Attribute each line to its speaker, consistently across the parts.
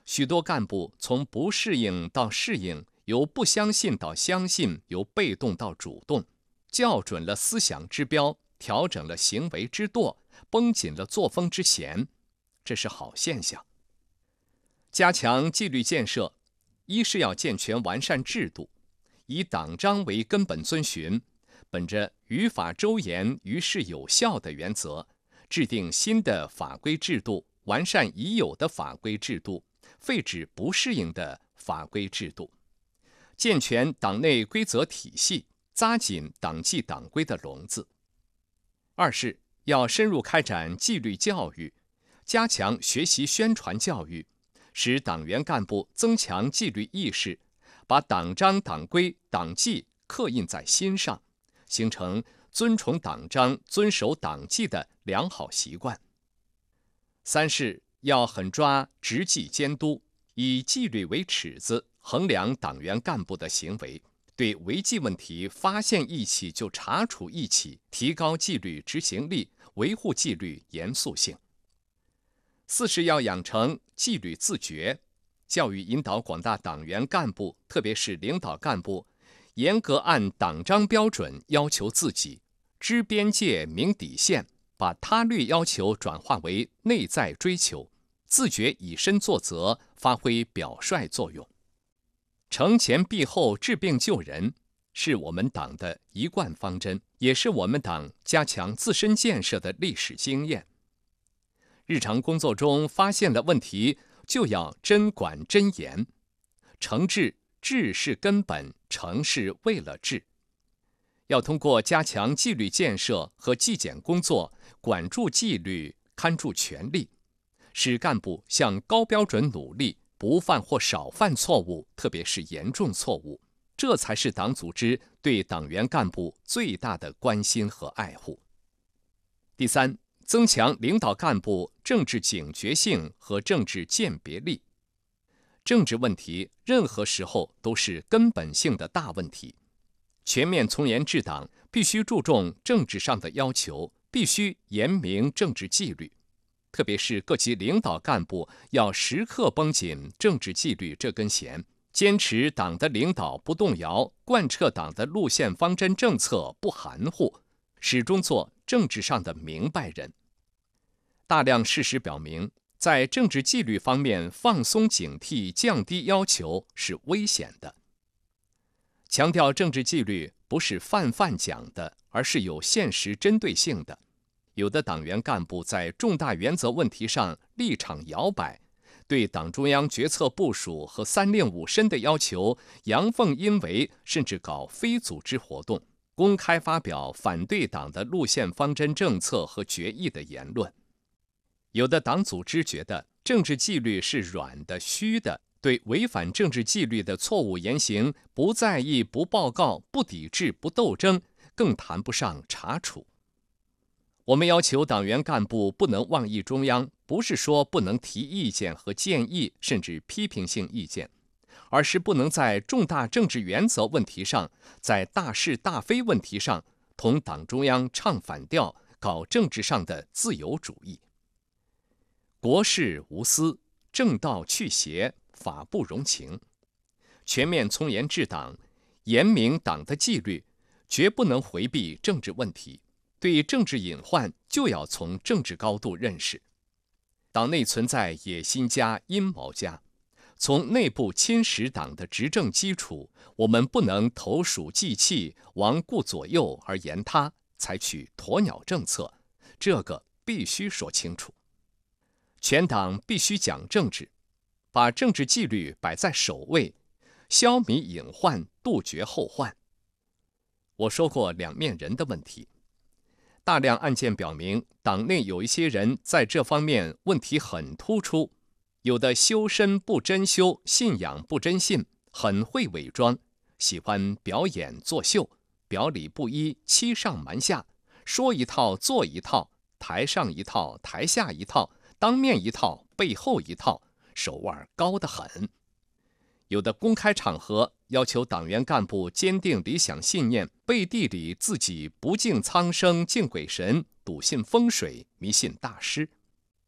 Speaker 1: 许多干部从不适应到适应，由不相信到相信，由被动到主动，校准了思想之标，调整了行为之舵，绷紧了作风之弦，这是好现象。加强纪律建设，一是要健全完善制度，以党章为根本遵循，本着于法周严、于事有效的原则，制定新的法规制度，完善已有的法规制度，废止不适应的法规制度，健全党内规则体系，扎紧党纪党规的笼子。二是要深入开展纪律教育，加强学习宣传教育，使党员干部增强纪律意识，把党章党规党纪刻印在心上，形成尊崇党章遵守党纪的良好习惯。三是要狠抓执纪监督，以纪律为尺子衡量党员干部的行为，对违纪问题发现一起就查处一起，提高纪律执行力，维护纪律严肃性。四是要养成纪律自觉，教育引导广大党员干部，特别是领导干部，严格按党章标准要求自己，知边界明底线，把他律要求转化为内在追求，自觉以身作则，发挥表率作用。惩前毖后，治病救人，是我们党的一贯方针，也是我们党加强自身建设的历史经验。日常工作中发现了问题，就要真管真严。惩治，治是根本，惩是为了治。要通过加强纪律建设和纪检工作，管住纪律，看住权力，使干部向高标准努力，不犯或少犯错误，特别是严重错误，这才是党组织对党员干部最大的关心和爱护。第三，增强领导干部政治警觉性和政治鉴别力。政治问题任何时候都是根本性的大问题，全面从严治党必须注重政治上的要求，必须严明政治纪律，特别是各级领导干部要时刻绷紧政治纪律这根弦，坚持党的领导不动摇，贯彻党的路线方针政策不含糊，始终做政治上的明白人。大量事实表明，在政治纪律方面放松警惕、降低要求是危险的。强调政治纪律不是泛泛讲的，而是有现实针对性的。有的党员干部在重大原则问题上立场摇摆，对党中央决策部署和三令五申的要求阳奉阴违，甚至搞非组织活动，公开发表反对党的路线方针政策和决议的言论。有的党组织觉得政治纪律是软的、虚的，对违反政治纪律的错误言行不在意、不报告、不抵制、不斗争，更谈不上查处。我们要求党员干部不能妄议中央，不是说不能提意见和建议，甚至批评性意见，而是不能在重大政治原则问题上，在大是大非问题上同党中央唱反调，搞政治上的自由主义。国事无私，正道去邪，法不容情。全面从严治党，严明党的纪律，绝不能回避政治问题。对政治隐患，就要从政治高度认识。党内存在野心家、阴谋家，从内部侵蚀党的执政基础，我们不能投鼠忌器，罔顾左右而言他，采取鸵鸟政策，这个必须说清楚。全党必须讲政治，把政治纪律摆在首位，消弭隐患，杜绝后患。我说过两面人的问题，大量案件表明，党内有一些人在这方面问题很突出，有的修身不真修，信仰不真信，很会伪装，喜欢表演作秀，表里不一，欺上瞒下，说一套做一套，台上一套，台下一套，当面一套，背后一套，手腕高得很。有的公开场合要求党员干部坚定理想信念，背地里自己不敬苍生、敬鬼神，笃信风水，迷信大师。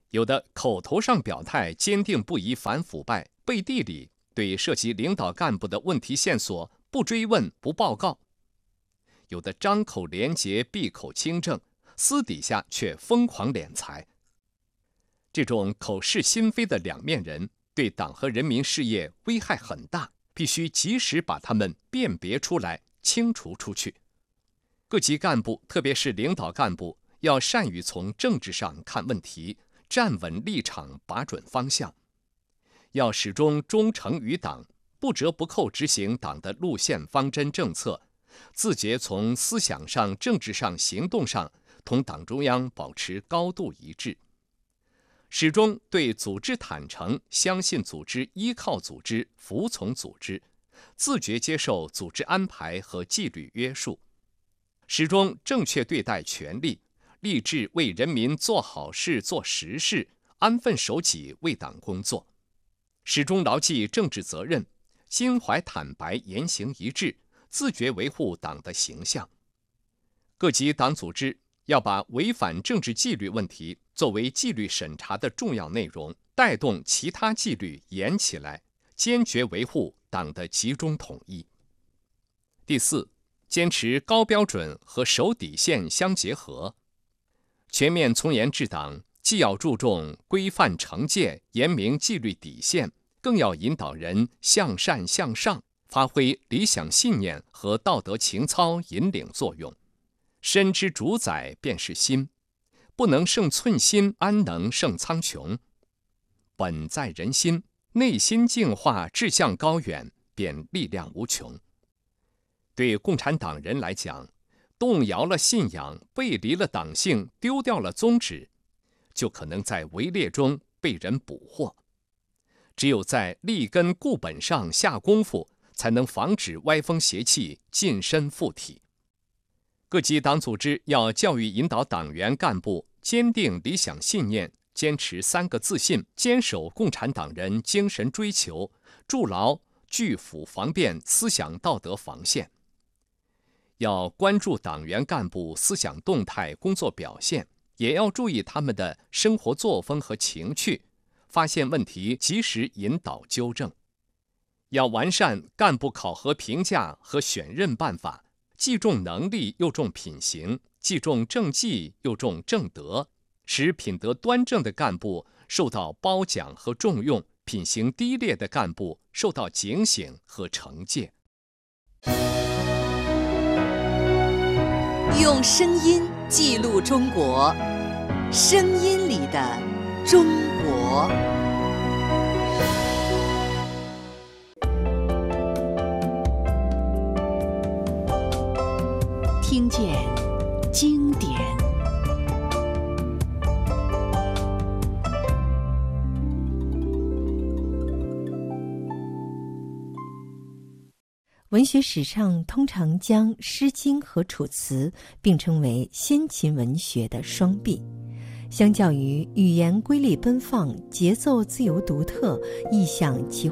Speaker 1: 有的口头上表态坚定不移反腐败，背地里对涉及领导干部的问题线索不追问不报告；有的张口廉洁闭口清正，私底下却疯狂敛财。这种口是心非的两面人，对党和人民事业危害很大，必须及时把他们辨别出来，清除出去。各级干部，特别是领导干部，要善于从政治上看问题，站稳立场，把准方向，要始终忠诚于党，不折不扣执行党的路线方针政策，自觉从思想上、政治上、行动上同党中央保持高度一致，始终对组织坦诚，相信组织，依靠组织，服从组织，自觉接受组织安排和纪律约束，始终正确对待权力，立志为人民做好事、做实事，安分守己为党工作，始终牢记政治责任，心怀坦白，言行一致，自觉维护党的形象。各级党组织要把违反政治纪律问题作为纪律审查的重要内容，带动其他纪律严起来，坚决维护党的集中统一。第四，坚持高标准和守底线相结合。全面从严治党，既要注重规范惩戒，严明纪律底线，更要引导人向善向上，发挥理想信念和道德情操引领作用。身之主宰便是心，不能胜寸心，安能胜苍穹？本在人心，内心净化，志向高远，便力量无穷。对共产党人来讲，动摇了信仰，背离了党性，丢掉了宗旨，就可能在围猎中被人捕获。只有在立根固本上下功夫，才能防止歪风邪气近身附体。各级党组织要教育引导党员干部坚定理想信念，坚持3个自信，坚守共产党人精神追求，筑牢拒腐防变思想道德防线。要关注党员干部思想动态、工作表现，也要注意他们的生活作风和情趣，发现问题及时引导纠正。要完善干部考核评价和选任办法，既重能力又重品行，既重政绩又重正德，使品德端正的干部受到褒奖和重用，品行低劣的干部受到警醒和惩戒。
Speaker 2: 用声音记录中国，声音里的中国。听见经典。
Speaker 3: 文学史上通常将《诗经》和《楚辞》并称为先秦文学的双璧。相较于语言瑰丽奔放、节奏自由独特、意象奇